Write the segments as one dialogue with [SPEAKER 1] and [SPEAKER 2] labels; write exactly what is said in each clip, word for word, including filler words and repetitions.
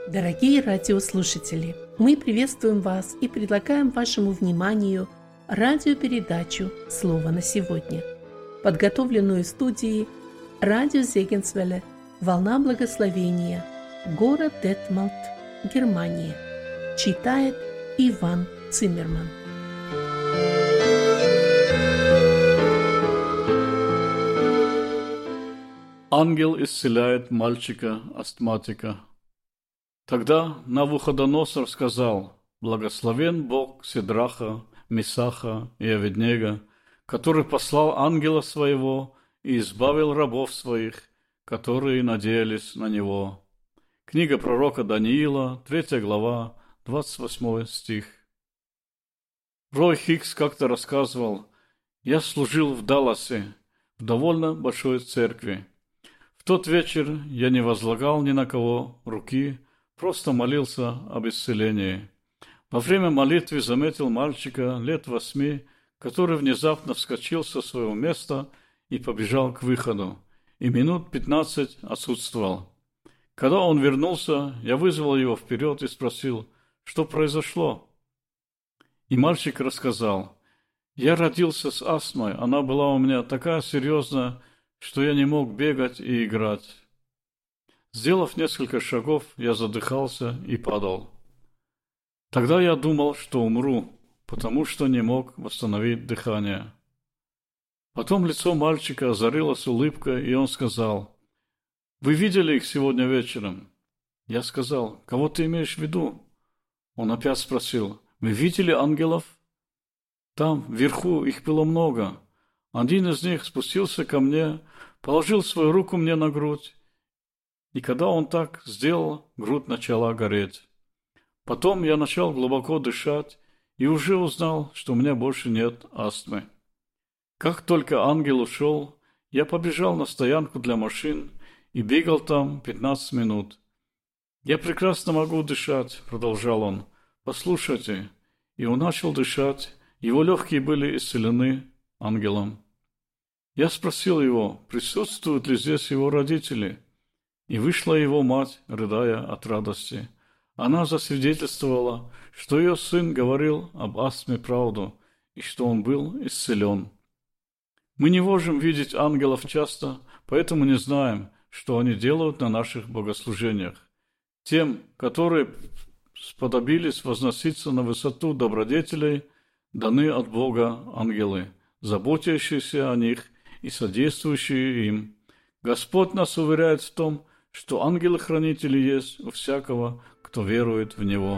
[SPEAKER 1] Дорогие радиослушатели, мы приветствуем вас и предлагаем вашему вниманию радиопередачу «Слово на сегодня», подготовленную студией радио Зегенсвелле «Волна благословения», город Детмалт, Германия. Читает Иван Циммерман.
[SPEAKER 2] Ангел исцеляет мальчика-астматика. Тогда Навуходоносор сказал: «Благословен Бог Сидраха, Месаха и Аведнего, который послал ангела своего и избавил рабов своих, которые надеялись на него». Книга пророка Даниила, третья глава, двадцать восьмой стих. Рой Хикс как-то рассказывал: «Я служил в Далласе, в довольно большой церкви. В тот вечер я не возлагал ни на кого руки, просто молился об исцелении. Во время молитвы заметил мальчика лет восьми, который внезапно вскочил со своего места и побежал к выходу, и минут пятнадцать отсутствовал. Когда он вернулся, я вызвал его вперед и спросил, что произошло. И мальчик рассказал: «Я родился с астмой, она была у меня такая серьезная, что я не мог бегать и играть. Сделав несколько шагов, я задыхался и падал. Тогда я думал, что умру, потому что не мог восстановить дыхание». Потом лицо мальчика озарилось улыбкой, и он сказал: «Вы видели их сегодня вечером?» Я сказал: «Кого ты имеешь в виду?» Он опять спросил: «Вы видели ангелов?» «Там, вверху, их было много. Один из них спустился ко мне, положил свою руку мне на грудь, и когда он так сделал, грудь начала гореть. Потом я начал глубоко дышать и уже узнал, что у меня больше нет астмы. Как только ангел ушел, я побежал на стоянку для машин и бегал там пятнадцать минут. «Я прекрасно могу дышать», — продолжал он. «Послушайте». И он начал дышать, его легкие были исцелены ангелом. Я спросил его, присутствуют ли здесь его родители, и вышла его мать, рыдая от радости. Она засвидетельствовала, что ее сын говорил об астме правду, и что он был исцелен. Мы не можем видеть ангелов часто, поэтому не знаем, что они делают на наших богослужениях. Тем, которые сподобились возноситься на высоту добродетелей, даны от Бога ангелы, заботящиеся о них и содействующие им. Господь нас уверяет в том, что ангелы-хранители есть у всякого, кто верует в Него.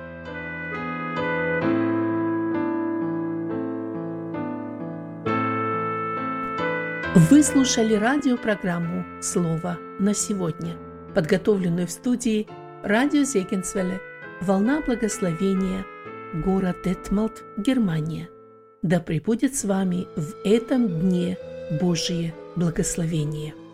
[SPEAKER 1] Вы слушали радиопрограмму «Слово на сегодня», подготовленную в студии радио Зегенсвелле «Волна благословения», город Детмалт, Германия. Да пребудет с вами в этом дне Божие благословение.